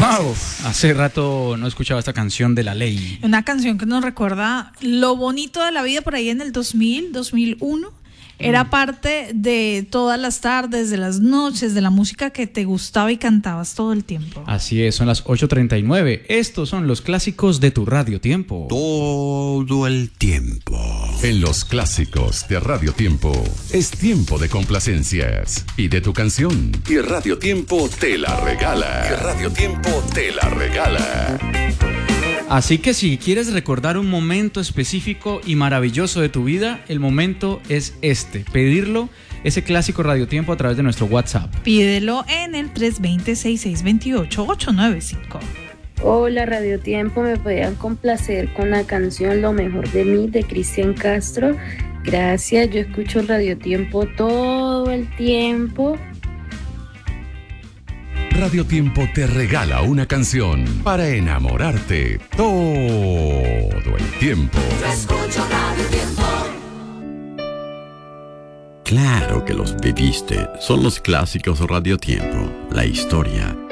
Uf, hace rato no escuchaba esta canción de La Ley. Una canción que nos recuerda lo bonito de la vida por ahí en el 2000, 2001. Era parte de todas las tardes, de las noches, de la música que te gustaba y cantabas todo el tiempo. Así es, son las 8:39. Estos son los clásicos de tu Radio Tiempo. Todo el tiempo. En los clásicos de Radio Tiempo es tiempo de complacencias y de tu canción. Y Radio Tiempo te la regala. Y Radio Tiempo te la regala. Así que si quieres recordar un momento específico y maravilloso de tu vida, el momento es este. Pedirlo, ese clásico Radio Tiempo a través de nuestro WhatsApp. Pídelo en el 320-6628-895. Hola Radio Tiempo, me podían complacer con la canción Lo Mejor de Mí de Cristian Castro. Gracias, yo escucho Radio Tiempo todo el tiempo. Radio Tiempo te regala una canción para enamorarte todo el tiempo. Yo escucho Radio Tiempo. Claro que los viviste. Son los clásicos Radio Tiempo. La historia